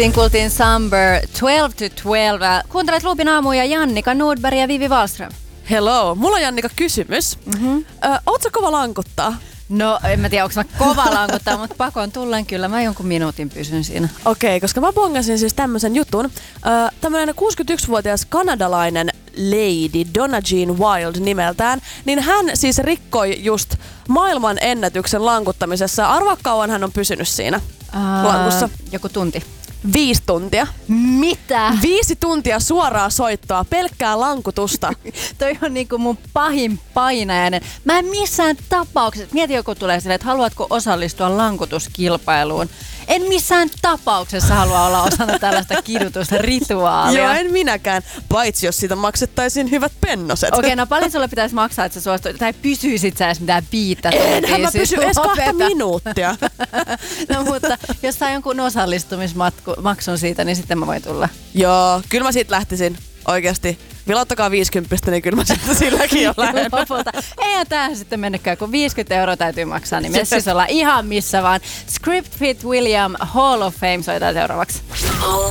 Siinä kuultiin Summer 12 to 12. Kuuntelet Lupin aamuja Jannika Nordberg ja Vivi Wallström. Hello, mulla on Jannika kysymys. Ootko kova lankuttaa? No, en mä tiedä, onko mä kova lankuttaa, mutta pakon tullen kyllä. Mä jonkun minuutin pysyn siinä. Okei, koska mä bongasin siis tämmösen jutun. Tämmönen 61-vuotias kanadalainen lady, Donna Jean Wild nimeltään, niin hän siis rikkoi just maailman ennätyksen lankuttamisessa. Arvaa kauan hän on pysynyt siinä lankussa. Joku tunti. 5 tuntia. Mitä? 5 tuntia suoraa soittoa, pelkkää lankutusta. Toi on niinku mun pahin painajainen. Mä en missään tapauksessa, mieti joku tulee silleen, että haluatko osallistua lankutuskilpailuun. En missään tapauksessa halua olla osana tällaista kidutusta rituaalia. Joo, en minäkään, paitsi jos siitä maksettaisiin hyvät pennoset. Okei, no paljon sulle pitäisi maksaa, että sä suostuit, tai pysyisit sä edes mitään 5 tuntia? Enhän mä pysy edes 2 minuuttia. No mutta jos saa jonkun osallistumismaksun siitä, niin sitten mä voin tulla. Joo, kyllä mä siitä lähtisin oikeasti. Vilauttakaa 50, niin kyllä mä sitten silläkin jo lähden. Eihän tähän sitten mennäkään, kun 50 € täytyy maksaa, niin me siis ollaan ihan missä vaan. Script Fit William Hall of Fame soitaan seuraavaksi.